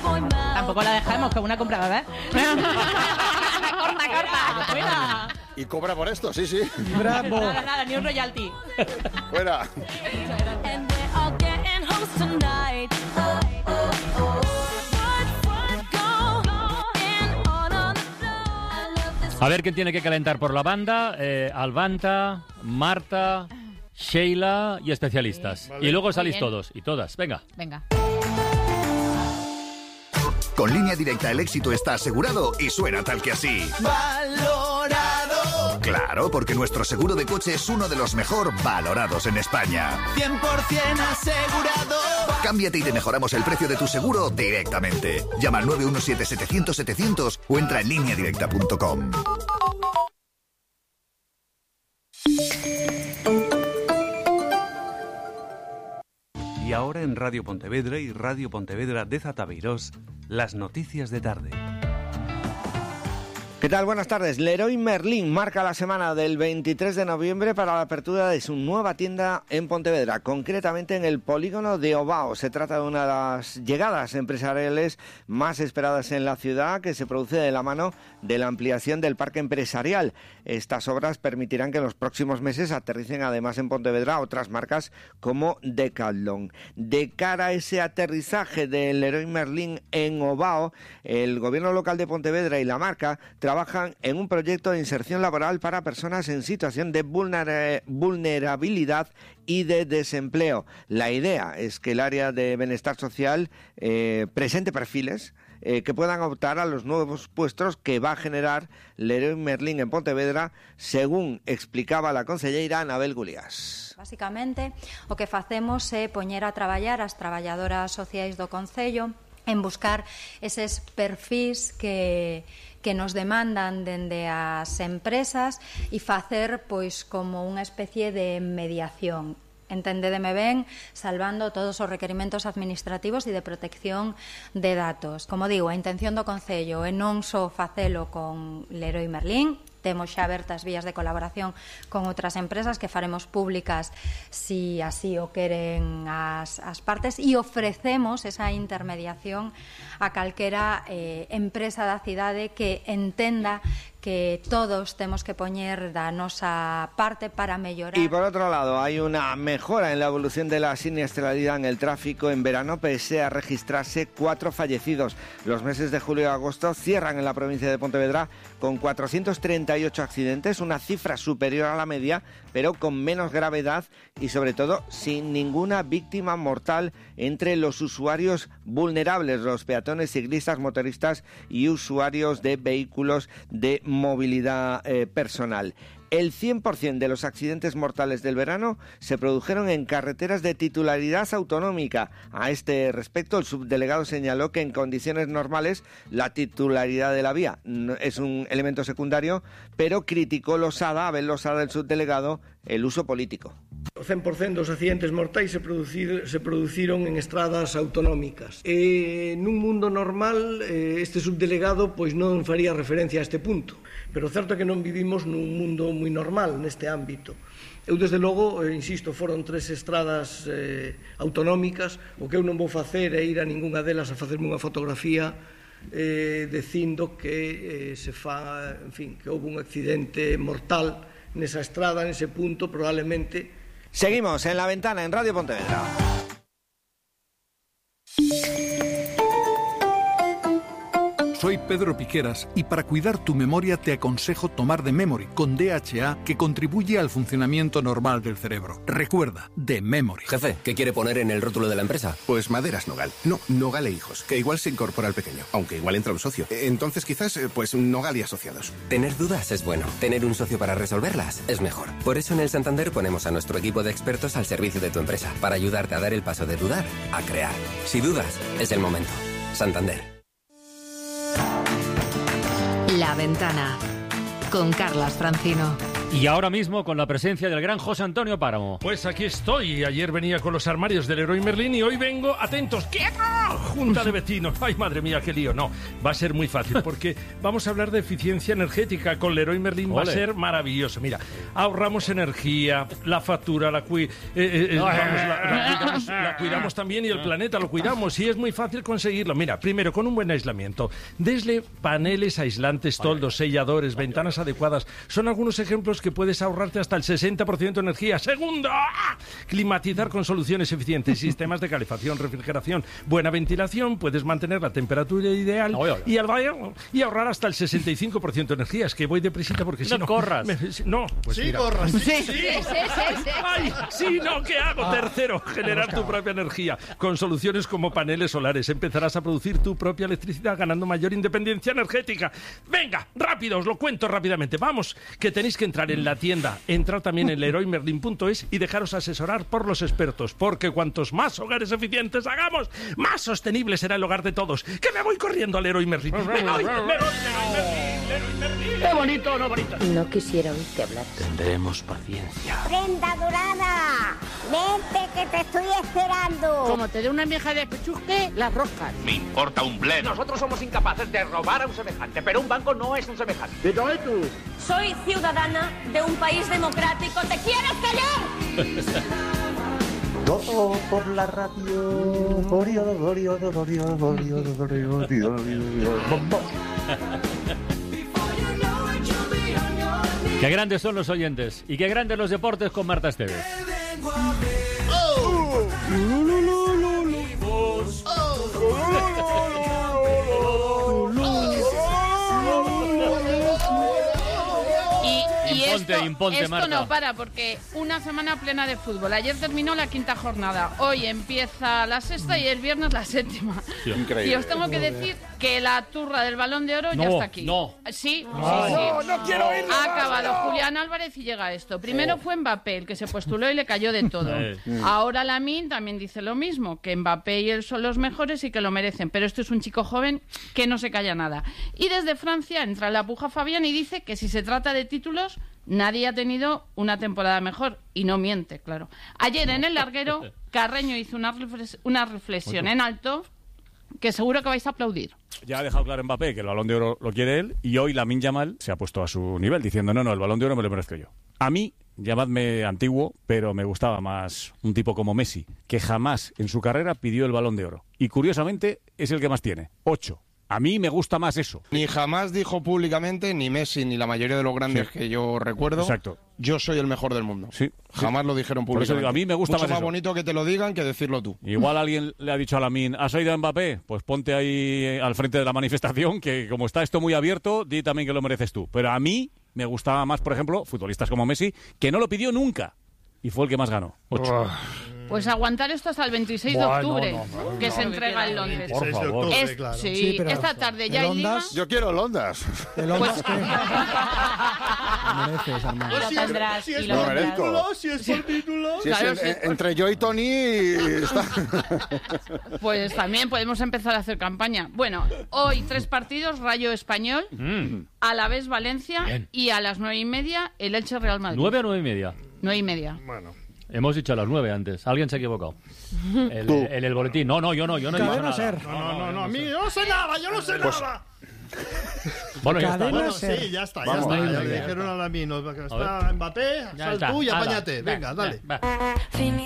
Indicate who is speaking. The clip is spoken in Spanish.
Speaker 1: Tampoco la dejamos como una compra, ¿verdad? corta. Fuera.
Speaker 2: Y cobra por esto, sí.
Speaker 3: ¡Bravo!
Speaker 1: Nada, ni un royalty.
Speaker 2: Fuera.
Speaker 4: A ver quién tiene que calentar por la banda. Albanta, Marta, Sheila y especialistas.
Speaker 2: Vale.
Speaker 4: Y luego salís todos y todas. Venga.
Speaker 5: Con Línea Directa el éxito está asegurado y suena tal que así.
Speaker 6: ¡Valorado!
Speaker 5: Claro, porque nuestro seguro de coche es uno de los mejor valorados en España.
Speaker 6: 100% asegurado.
Speaker 5: Cámbiate y te mejoramos el precio de tu seguro directamente. Llama al 917-700-700 o entra en lineadirecta.com.
Speaker 7: Y ahora en Radio Pontevedra y Radio Pontevedra de Zatabeirós, las noticias de tarde.
Speaker 3: ¿Qué tal? Buenas tardes. Leroy Merlin marca la semana del 23 de noviembre para la apertura de su nueva tienda en Pontevedra, concretamente en el polígono de Ovao. Se trata de una de las llegadas empresariales más esperadas en la ciudad, que se produce de la mano de la ampliación del parque empresarial. Estas obras permitirán que en los próximos meses aterricen además en Pontevedra otras marcas como Decathlon. De cara a ese aterrizaje del Leroy Merlin en Ovao, el gobierno local de Pontevedra y la marca trabajan en un proyecto de inserción laboral para personas en situación de vulnerabilidad y de desempleo. La idea es que el área de bienestar social presente perfiles que puedan optar a los nuevos puestos que va a generar Leroy Merlin en Pontevedra, según explicaba la concelleira Anabel Gulías.
Speaker 8: Basicamente, o que facemos é poñer a traballar as traballadoras sociais do concello en buscar eses perfis que nos demandan dende as empresas e facer pois como unha especie de mediación. Entendédeme ben, salvando todos os requerimentos administrativos e de protección de datos. Como digo, a intención do Concello é non só facelo con Leroy Merlin, temos xa abertas vías de colaboración con outras empresas que faremos públicas si así o queren as partes, e ofrecemos esa intermediación a calquera empresa da cidade que entenda que todos temos que poñer da nosa parte para mellorar.
Speaker 3: Y por otro lado, hay una mejora en la evolución de la siniestralidad en el tráfico en verano, pese a registrarse 4 fallecidos. Los meses de julio y agosto cierran en la provincia de Pontevedra con 438 accidentes, una cifra superior a la media, pero con menos gravedad y sobre todo sin ninguna víctima mortal entre los usuarios vulnerables, los peatones, ciclistas, motoristas y usuarios de vehículos de movilidad personal. El 100% de los accidentes mortales del verano se produjeron en carreteras de titularidad autonómica. A este respecto, el subdelegado señaló que en condiciones normales la titularidad de la vía es un elemento secundario, pero criticó Abel Losada, el subdelegado, el uso político.
Speaker 9: O 100% dos accidentes mortais se produciron en estradas autonómicas. Nun mundo normal, este subdelegado pois non faría referencia a este punto, pero certo é que non vivimos nun mundo moi normal neste ámbito. Eu, desde logo, insisto, foron 3 estradas autonómicas. O que eu non vou facer é ir a ningunha delas a facerme unha fotografía dicindo que que houve un accidente mortal nesa estrada, nese punto, probablemente.
Speaker 3: Seguimos en La Ventana, en Radio Pontevedra.
Speaker 10: Soy Pedro Piqueras y para cuidar tu memoria te aconsejo tomar The Memory con DHA, que contribuye al funcionamiento normal del cerebro. Recuerda, The Memory.
Speaker 11: Jefe, ¿qué quiere poner en el rótulo de la empresa?
Speaker 12: Pues Maderas Nogal. No, Nogal e Hijos, que igual se incorpora al pequeño, aunque igual entra un socio. Entonces quizás, pues Nogal y Asociados.
Speaker 11: Tener dudas es bueno. Tener un socio para resolverlas es mejor. Por eso en el Santander ponemos a nuestro equipo de expertos al servicio de tu empresa, para ayudarte a dar el paso de dudar a crear. Si dudas, es el momento. Santander.
Speaker 13: La Ventana, con Carlas Francino.
Speaker 4: Y ahora mismo con la presencia del gran José Antonio Páramo.
Speaker 14: Pues aquí estoy. Ayer venía con los armarios del Leroy Merlin y hoy vengo, atentos, ¡quietos!, junta de vecinos. Ay, madre mía, qué lío. No, va a ser muy fácil porque vamos a hablar de eficiencia energética. Con Leroy Merlin va a ser maravilloso. Mira, ahorramos energía, la factura la cuidamos también y el planeta lo cuidamos y es muy fácil conseguirlo. Mira, primero, con un buen aislamiento. Desde paneles aislantes, toldos, selladores, ventanas adecuadas. Son algunos ejemplos que puedes ahorrarte hasta el 60% de energía. Segundo, climatizar con soluciones eficientes, sistemas de calefacción, refrigeración, buena ventilación, puedes mantener la temperatura ideal y ahorrar hasta el 65% de energía. Es que voy deprisita porque si no...
Speaker 4: corras.
Speaker 14: No, pues
Speaker 15: sí,
Speaker 14: mira.
Speaker 15: corras.
Speaker 14: Sí. Ay, sí, no, ¿qué hago? Tercero, generar tu propia energía. Con soluciones como paneles solares empezarás a producir tu propia electricidad ganando mayor independencia energética. Venga, rápido, os lo cuento rápidamente. Vamos, que tenéis que entrar en la tienda, entrar también en leroymerlin.es y dejaros asesorar por los expertos, porque cuantos más hogares eficientes hagamos, más sostenible será el hogar de todos. ¡Que me voy corriendo al Leroy Merlin! Leroy Merlin.
Speaker 16: ¡Qué bonito, no bonito!
Speaker 17: No quisiera oírte hablar.
Speaker 16: Tendremos paciencia.
Speaker 17: ¡Prenda dorada! ¡Vente que te estoy esperando!
Speaker 16: Como te dé una vieja de pechusque, las roscas.
Speaker 18: Me importa un bledo.
Speaker 19: Nosotros somos incapaces de robar a un semejante, pero un banco no es un semejante.
Speaker 16: ¿Y tú?
Speaker 20: Soy ciudadana de un país democrático. ¿Te quieres callar?
Speaker 21: Todo por la radio.
Speaker 4: Qué grandes son los oyentes y qué grandes los deportes con Marta Esteves.
Speaker 22: Y
Speaker 4: Imponte,
Speaker 22: esto
Speaker 4: Marta.
Speaker 22: no para, porque una semana plena de fútbol. Ayer terminó la 5ª jornada, hoy empieza la 6ª y el viernes la 7ª.
Speaker 2: Sí, increíble.
Speaker 22: Y os tengo que decir que la turra del Balón de Oro ya está aquí. Sí.
Speaker 15: No quiero oírlo.
Speaker 22: Ha acabado Julián Álvarez y llega esto. Primero fue Mbappé, el que se postuló y le cayó de todo. Ahora Lamine también dice lo mismo, que Mbappé y él son los mejores y que lo merecen. Pero este es un chico joven que no se calla nada. Y desde Francia entra la puja Fabián y dice que si se trata de títulos, nadie ha tenido una temporada mejor. Y no miente, claro. Ayer en el larguero, Carreño hizo una reflexión en alto que seguro que vais a aplaudir.
Speaker 23: Ya ha dejado claro Mbappé que el Balón de Oro lo quiere él y hoy Lamine Yamal se ha puesto a su nivel diciendo no, el Balón de Oro me lo merezco yo. A mí, llamadme antiguo, pero me gustaba más un tipo como Messi, que jamás en su carrera pidió el Balón de Oro. Y curiosamente es el que más tiene, 8. A mí me gusta más eso.
Speaker 24: Ni jamás dijo públicamente, ni Messi, ni la mayoría de los grandes que yo recuerdo,
Speaker 23: exacto,
Speaker 24: yo soy el mejor del mundo.
Speaker 23: Sí.
Speaker 24: Jamás lo dijeron públicamente.
Speaker 23: Por eso digo, a mí me gusta
Speaker 24: mucho más
Speaker 23: eso.
Speaker 24: Bonito que te lo digan que decirlo tú.
Speaker 23: Igual alguien le ha dicho a Lamine, ¿has oído a Mbappé? Pues ponte ahí al frente de la manifestación, que como está esto muy abierto, di también que lo mereces tú. Pero a mí me gustaba más, por ejemplo, futbolistas como Messi, que no lo pidió nunca. Y fue el que más ganó, 8.
Speaker 22: Pues aguantar esto hasta el 26 de octubre, que se entrega en Londres.
Speaker 23: Por favor.
Speaker 15: Claro.
Speaker 22: Sí,
Speaker 15: pero
Speaker 22: esta tarde ya hay liga.
Speaker 2: Yo quiero Londas.
Speaker 15: ¿El Ondas qué? Lo mereces, Armando.
Speaker 22: Lo tendrás.
Speaker 15: Si es
Speaker 2: Lo
Speaker 15: por
Speaker 2: merezco.
Speaker 15: título, si es por título.
Speaker 2: Si es entre yo y Tony está...
Speaker 22: Pues también podemos empezar a hacer campaña. Bueno, hoy 3 partidos, Rayo Español, Alavés Valencia y a las 9:30 el Elche Real Madrid.
Speaker 4: 9 a 9:30.
Speaker 22: 9:30.
Speaker 15: Bueno.
Speaker 4: Hemos dicho a las 9 antes. Alguien se ha equivocado. El boletín. No, yo no he dicho nada.
Speaker 15: No, a mí yo no sé nada, nada.
Speaker 4: Bueno, ya está.
Speaker 15: Bueno, sí, ya está. Ya le dijeron a Lamine, está Mbappé, sal tú y apáñate. Venga, dale.